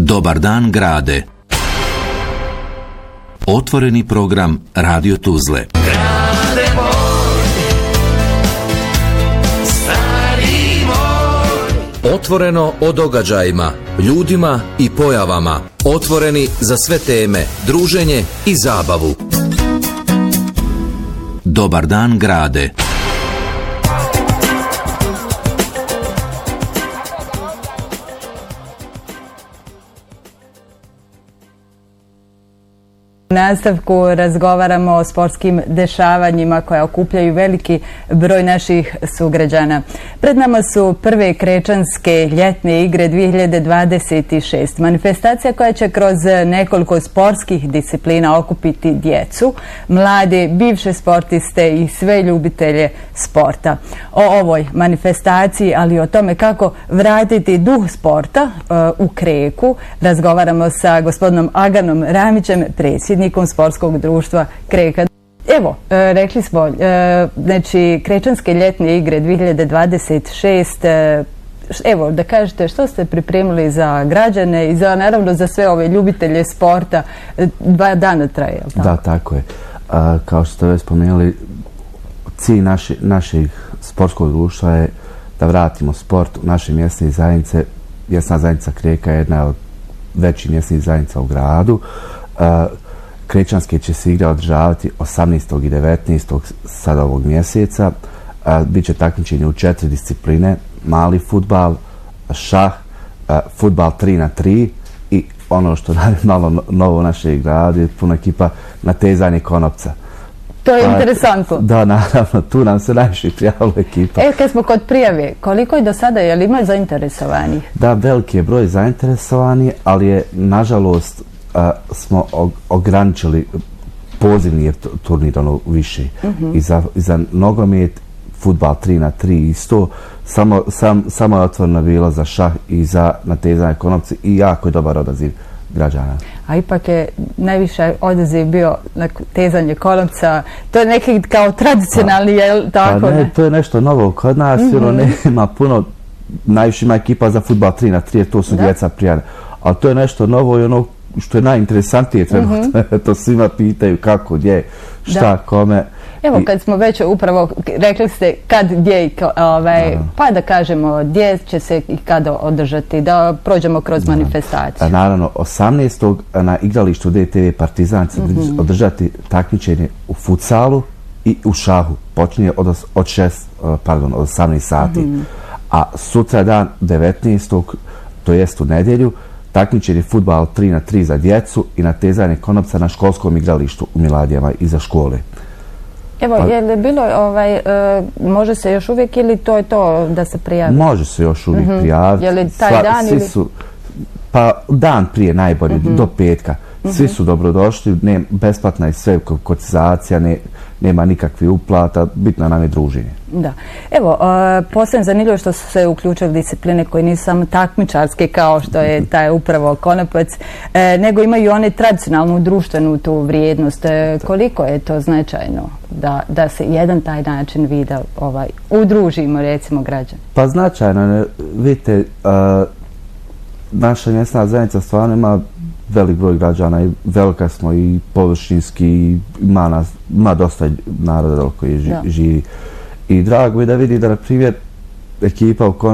Dobar dan grade. Otvoreni program Radio Tuzle. Grade moj, stari moj. Otvoreno o događajima, ljudima i pojavama. Otvoreni za sve teme, druženje i zabavu. Dobar dan grade. U nastavku razgovaramo o sportskim dešavanjima koja okupljaju veliki broj naših sugrađana. Pred nama su prve Krečanske ljetne igre 2026. Manifestacija koja će kroz nekoliko sportskih disciplina okupiti djecu, mlade, bivše sportiste i sve ljubitelje sporta. O ovoj manifestaciji, ali i o tome kako vratiti duh sporta u Kreku, razgovaramo sa gospodinom Aganom Ramićem, predsjednikom Sportskog društva Kreka. Evo, rekli smo, znači, Krečanske ljetne igre 2026, evo, da kažete što ste pripremili za građane i za, naravno, za sve ove ljubitelje sporta. 2 dana traje, je li tako? Da, tako je. Kao što ste već spomenuli, cilj našeg sportskog društva je da vratimo sport u naše mjesne zajednice. Mjesna zajednica Kreka je jedna od većih mjesnih zajednica u gradu. Krečanske će se igre održavati 18. i 19. sada ovog mjeseca. Biće takmičenje u 4 discipline: mali fudbal, šah, fudbal 3x3 i ono što je malo novo u našoj gradu je puna ekipa natezanje konopca. To je interesantno. Da, naravno, tu nam se najviše prijavilo ekipa. Kad smo kod prijave, koliko je do sada, je li ima zainteresovanih? Da, veliki je broj zainteresovanih, ali je, nažalost, smo ograničili pozivni turnir više. I za nogomet, fudbal 3x3 isto, samo je otvoreno bilo za šah i za natezanje konopci i jako je dobar odaziv građana. A ipak je najviše odaziv bio na tezanje konopca. To je neki kao tradicionalni, je tako? Pa ne, to je nešto novo kod nas, jer nema puno, najviše ima ekipa za fudbal 3x3, to su djeca prijane. Ali to je nešto novo i ono što je najinteresantije trenutno, to svima pitaju kako, gdje, šta, kome. Evo, kad smo već upravo rekli ste kad, gdje, pa da kažemo gdje će se i kada održati, da prođemo kroz manifestaciju. Naravno, 18. na igralištu DTV Partizan će održati takmičenje u futsalu i u šahu. Počinje od 18 sati. A sutra dan 19. to jest u nedjelju, takmičenje fudbal 3x3 za djecu i natezanje konopca na školskom igralištu u Miladijama iza škole. Evo, je li bilo, može se još uvijek ili to je to da se prijavi? Može se još uvijek prijaviti. Je li taj dan ili? Pa dan prije najbolje, do petka. Svi su dobrodošli, besplatna je sve kotizacija, nema nikakvih uplata, bitno nam je druženje. Da. Evo, posebno zanimljivo što su se uključili discipline koje nisu samo takmičarske kao što je taj upravo konopac, nego imaju one tradicionalnu društvenu tu vrijednost. Koliko je to značajno da se jedan taj način vida udružimo, recimo, građane? Pa značajno, vidite, naša mjesna zajednica stvarno ima velik broj građana i velika smo i površinski, ima dosta naroda koji živi. I drago je da vidi da, na primjer, ekipa u